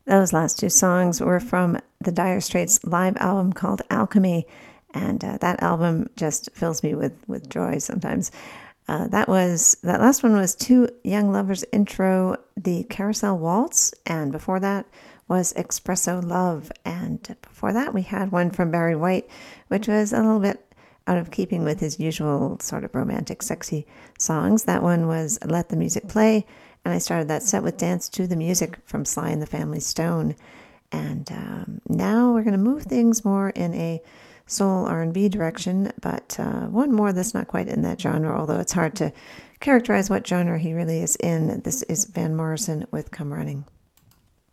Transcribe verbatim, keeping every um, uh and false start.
Those last two songs were from the Dire Straits live album called Alchemy, and uh, that album just fills me with, with joy sometimes. Uh, that was that last one was Two Young Lovers intro, the Carousel Waltz, and before that was Espresso Love, and before that we had one from Barry White, which was a little bit out of keeping with his usual sort of romantic, sexy songs. That one was Let the Music Play, and I started that set with Dance to the Music from Sly and the Family Stone. And um, now we're going to move things more in a soul R and B direction, but uh, one more that's not quite in that genre, although it's hard to characterize what genre he really is in. This is Van Morrison with Come Running.